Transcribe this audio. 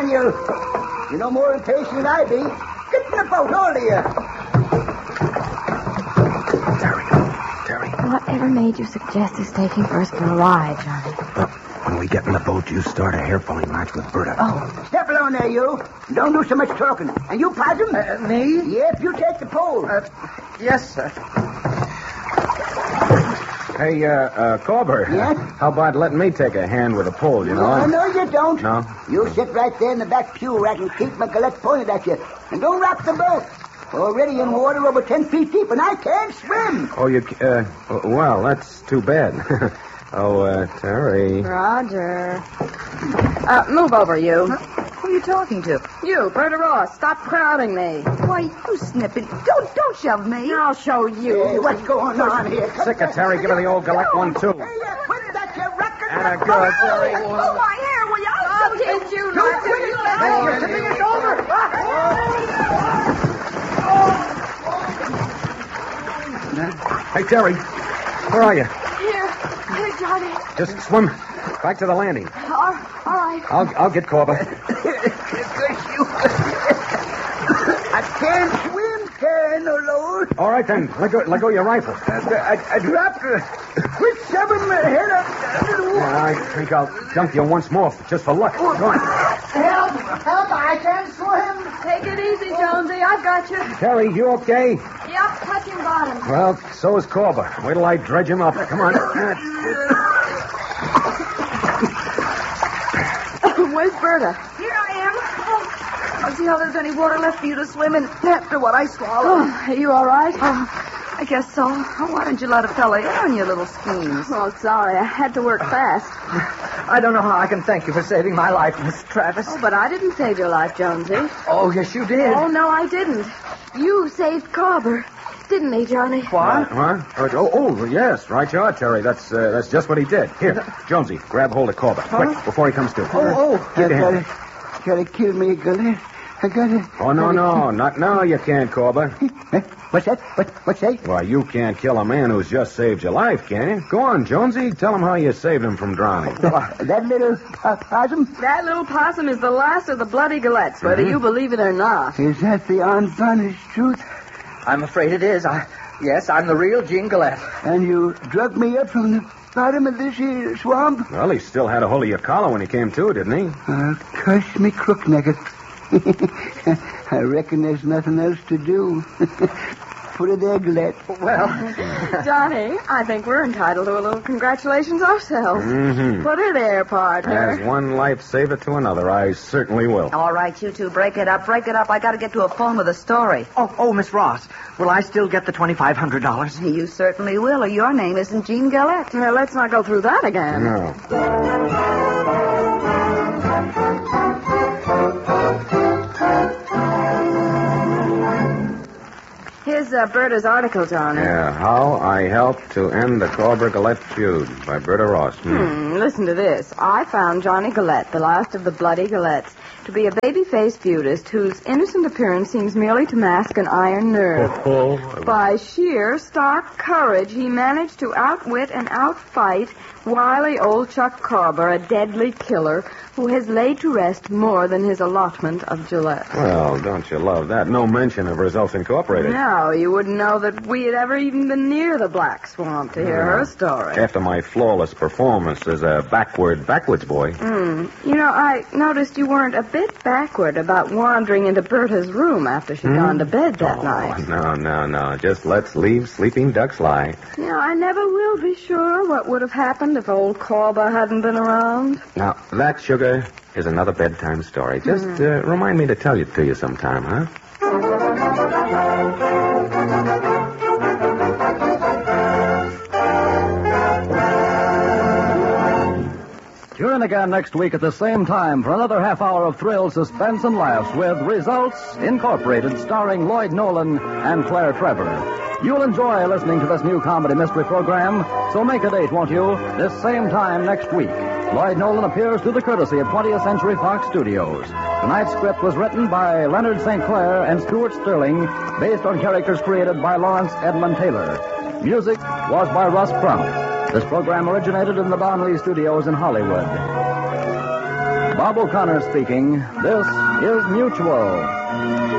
on, you. You're no more impatient than I be. Get in the boat, all of you. Terry. Whatever made you suggest us taking first for a ride, Johnny? When we get in the boat, you start a hair-pulling match with Berta. Oh. Step along there, you. Don't do so much talking. And you, Possum? Me? Yep, you take the pole. Yes, sir. Hey, Corber. Yes? How about letting me take a hand with the pole, you know? No, you don't. No? You sit right there in the back pew where I can keep my gullet pointed at you. And don't rock the boat. Already in water over 10 feet deep, and I can't swim. Oh, well, that's too bad. Terry. Roger. Move over, you. Who are you talking to? You, Berta Ross, stop crowding me. Why, you snipping. Don't shove me. I'll show you. Hey, what's going on here? Sick of Terry. Give her the old Gillette one, too. Hey, quit that, you record. And a good, Terry. Oh, my hair, will you? I'll kid you not. You're tipping it over. Hey, Terry. Where are you? Here, Johnny. Just swim back to the landing. All right. I'll get Corber. I can't swim, Karen, no Lord. All right, then. Let go your rifle. I dropped her. Quit shoving my head up. I think I'll dunk you once more, just for luck. Go on. Help, I can't swim. Take it easy, Jonesy. I've got you. Terry, you okay? Yep, touching bottom. Well, so is Corber. Wait till I dredge him up. Come on. Where's Berta? Here I am. I'll see how there's any water left for you to swim in after what I swallowed. Are you all right? I guess so. Why don't you let a fella in on your little schemes? Oh, sorry. I had to work fast. I don't know how I can thank you for saving my life, Miss Travis. Oh, but I didn't save your life, Jonesy. Oh, yes, you did. Oh, no, I didn't. You saved Corber. Didn't he, Johnny? What? Huh? Yes, right you are, Terry. That's just what he did. Here, Jonesy, grab hold of Corber. Quick, before he comes to. Give your hand. Gotta kill me, Gully. I gotta... Oh, no, not now you can't, Corber. What's that? What's that? Well, you can't kill a man who's just saved your life, can you? Go on, Jonesy. Tell him how you saved him from drowning. That little possum? That little possum is the last of the bloody Gillettes, whether you believe it or not. Is that the unpunished truth? I'm afraid it is. Yes, I'm the real Gene Gillette. And you drug me up from the bottom of this here swamp? Well, he still had a hold of your collar when he came to, didn't he? Curse me crook neck. I reckon there's nothing else to do. Put it there, Gillette. Well, Johnny, I think we're entitled to a little congratulations ourselves. Mm-hmm. Put her there, partner. As one lifesaver to another, I certainly will. All right, you two, break it up. I got to get to a phone with a story. oh, Miss Ross, will I still get the $2,500? You certainly will, or your name isn't Gene Gillette. Well, let's not go through that again. No. Here's Berta's article, Johnny. Yeah, How I Helped to End the Corber Gillette Feud by Berta Ross. Listen to this. I found Johnny Gillette, the last of the bloody Gillettes, to be a baby-faced feudist whose innocent appearance seems merely to mask an iron nerve. By sheer, stark courage, he managed to outwit and outfight wily old Chuck Corber, a deadly killer who has laid to rest more than his allotment of Gillette. Well, don't you love that? No mention of Results Incorporated. No, you wouldn't know that we had ever even been near the Black Swamp to hear her story. After my flawless performance as a backwoods boy. You know, I noticed you weren't a bit backward about wandering into Berta's room after she'd gone to bed that night. No. Just let's leave sleeping ducks lie. You know, I never will be sure what would have happened if old Corber hadn't been around. Now, that, sugar, is another bedtime story. Just remind me to tell it to you sometime, huh? Tune in again next week at the same time for another half hour of thrill, suspense, and laughs with Results Incorporated, starring Lloyd Nolan and Claire Trevor. You'll enjoy listening to this new comedy mystery program, so make a date, won't you? This same time next week. Lloyd Nolan appears through the courtesy of 20th Century Fox Studios. Tonight's script was written by Leonard St. Clair and Stuart Sterling, based on characters created by Lawrence Edmund Taylor. Music was by Russ Crump. This program originated in the Don Lee Studios in Hollywood. Bob O'Connor speaking. This is Mutual.